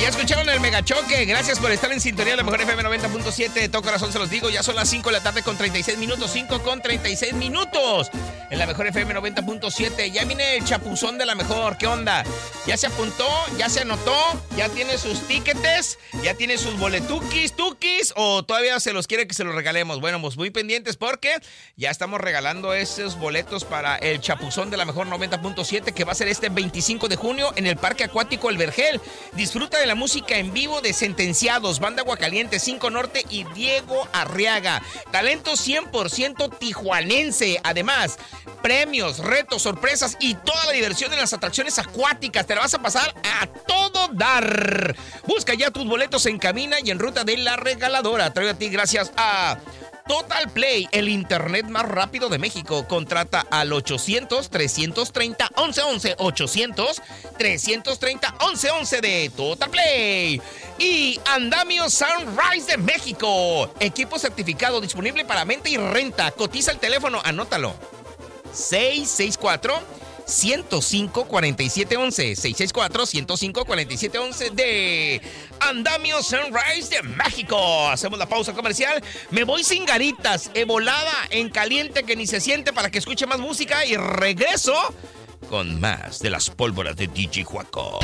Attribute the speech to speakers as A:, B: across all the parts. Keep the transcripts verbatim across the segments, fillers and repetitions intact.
A: Ya escucharon el Megachoque. Gracias por estar en sintonía de la mejor F M noventa punto siete. De todo corazón se los digo. Ya son las cinco de la tarde con treinta y seis minutos. cinco con treinta y seis minutos. En la mejor F M noventa punto siete. Ya viene el chapuzón de la mejor. ¿Qué onda? ¿Ya se apuntó? ¿Ya se anotó? ¿Ya tiene sus tiquetes? ¿Ya tiene sus boletuquis, tuquis? ¿O todavía se los quiere que se los regalemos? Bueno, pues muy pendientes porque ya estamos regalando esos boletos para el chapuzón de la mejor noventa punto siete que va a ser este veinticinco de junio en el Parque Acuático El Vergel. Disfruta de la música en vivo de Sentenciados, Banda Aguacaliente, cinco Norte y Diego Arriaga. Talento cien por ciento tijuanense. Además, premios, retos, sorpresas y toda la diversión en las atracciones acuáticas. Te la vas a pasar a todo dar. Busca ya tus boletos en cabina y en ruta de La Regaladora. Traigo a ti gracias a Total Play, el internet más rápido de México. Contrata al ochocientos, trescientos treinta, once once. ochocientos, trescientos treinta, once once de Total Play. Y Andamio Sunrise de México. Equipo certificado disponible para venta y renta. Cotiza el teléfono, anótalo. seis seis cuatro, ciento cinco, cuarenta y siete once. seis seis cuatro, ciento cinco, cuarenta y siete once de Andamio Sunrise de México. Hacemos la pausa comercial. Me voy sin garitas, volada en caliente que ni se siente para que escuche más música y regreso con más de las pólvoras de D J Juaco.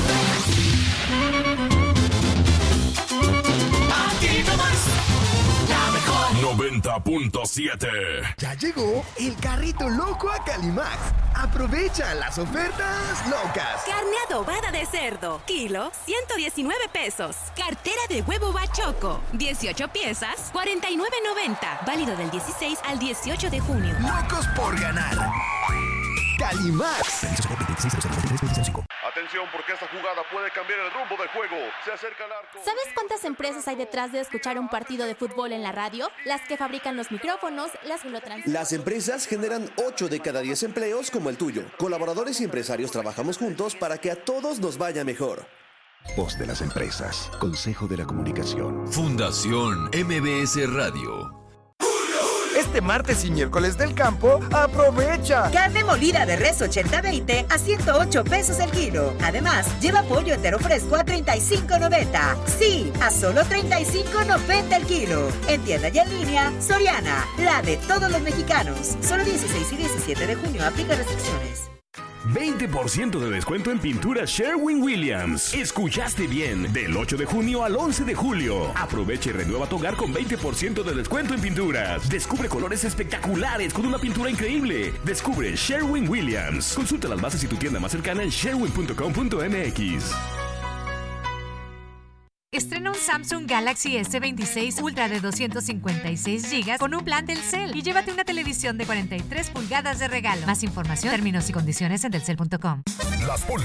B: noventa punto siete.
C: Ya llegó el carrito loco a Calimax. Aprovecha las ofertas locas.
D: Carne adobada de cerdo, kilo, ciento diecinueve pesos. Cartera de huevo bachoco, dieciocho piezas, cuarenta y nueve noventa. Válido del dieciséis al dieciocho de junio.
C: Locos por ganar. Calimax.
E: Atención, porque esta jugada puede cambiar el rumbo del juego. Se acerca al arco.
F: ¿Sabes cuántas empresas hay detrás de escuchar un partido de fútbol en la radio? Las que fabrican los micrófonos, las que lo transmiten.
G: Las empresas generan ocho de cada diez empleos como el tuyo. Colaboradores y empresarios trabajamos juntos para que a todos nos vaya mejor.
H: Voz de las empresas. Consejo de la Comunicación.
B: Fundación M B S Radio.
I: Este martes y miércoles del campo, aprovecha.
J: Carne molida de res ochenta veinte a ciento ocho pesos el kilo. Además, lleva pollo entero fresco a treinta y cinco noventa. Sí, a solo treinta y cinco noventa el kilo. En tienda y en línea, Soriana, la de todos los mexicanos. Solo dieciséis y diecisiete de junio, aplica restricciones.
K: veinte por ciento de descuento en pintura Sherwin-Williams. Escuchaste bien, del ocho de junio al once de julio. Aprovecha y renueva tu hogar con veinte por ciento de descuento en pinturas. Descubre colores espectaculares con una pintura increíble. Descubre Sherwin-Williams. Consulta las bases y tu tienda más cercana en sherwin punto com punto m x.
L: Estrena un Samsung Galaxy S veintiséis Ultra de doscientos cincuenta y seis gigas con un plan Telcel y llévate una televisión de cuarenta y tres pulgadas de regalo. Más información, términos y condiciones en telcel punto com.
B: Las pólvoras